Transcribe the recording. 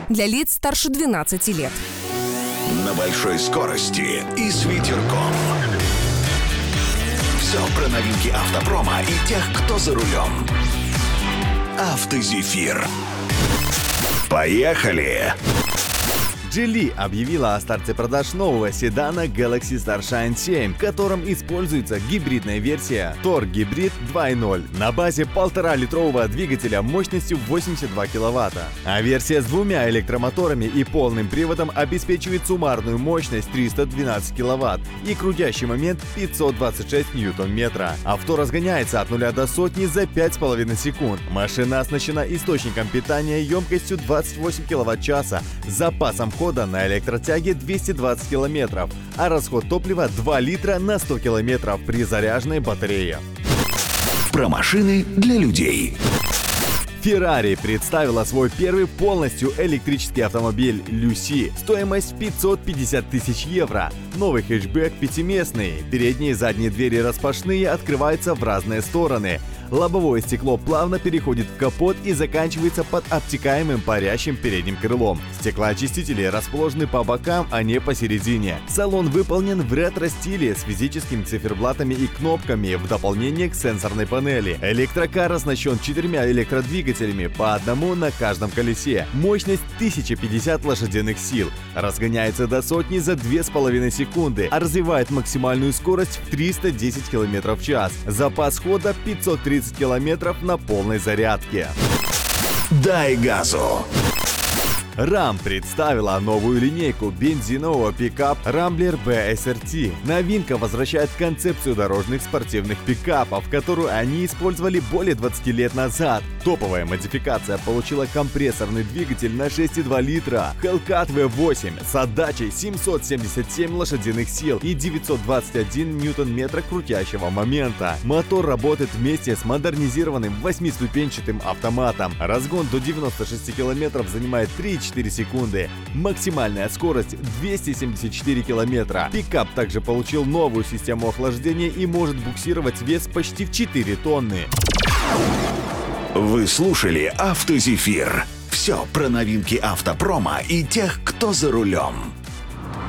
для лиц старше 12 лет. На большой скорости и с ветерком. Все про новинки автопрома и тех, кто за рулем. Автозефир. Поехали! Geely объявила о старте продаж нового седана Galaxy Starshine 7, в котором используется гибридная версия Tor Hybrid 2.0 на базе 1,5-литрового двигателя мощностью 82 кВт. А версия с двумя электромоторами и полным приводом обеспечивает суммарную мощность 312 кВт и крутящий момент 526 Ньютон-метра. Авто разгоняется от 0 до сотни за 5,5 секунд. Машина оснащена источником питания емкостью 28 кВт-часа, запасом хода на электротяге 220 км, а расход топлива 2 литра на 100 км при заряженной батарее. Про машины для людей. Ferrari представила свой первый полностью электрический автомобиль Lucy. Стоимость 550 тысяч евро. Новый хэтчбэк пятиместный. Передние и задние двери распашные, открываются в разные стороны. Лобовое стекло плавно переходит в капот и заканчивается под обтекаемым парящим передним крылом. Стеклоочистители расположены по бокам, а не посередине. Салон выполнен в ретро-стиле с физическими циферблатами и кнопками в дополнение к сенсорной панели. Электрокар оснащен 4 электродвигателями, по одному на каждом колесе. Мощность 1050 лошадиных сил. Разгоняется до сотни за 2,5 секунды, а развивает максимальную скорость в 310 км в час. Запас хода 530 километров на полной зарядке. Дай газу! Ram представила новую линейку бензинового пикап Rambler BSRT. Новинка возвращает концепцию дорожных спортивных пикапов, которую они использовали более 20 лет назад. Топовая модификация получила компрессорный двигатель на 6,2 литра, Hellcat V8 с отдачей 777 лошадиных сил и 921 ньютон-метра крутящего момента. Мотор работает вместе с модернизированным 8-ступенчатым автоматом. Разгон до 96 км занимает 3,4 секунды. Максимальная скорость 274 км. Пикап также получил новую систему охлаждения и может буксировать вес почти в 4 тонны. Вы слушали Автозефир. Все про новинки автопрома и тех, кто за рулем.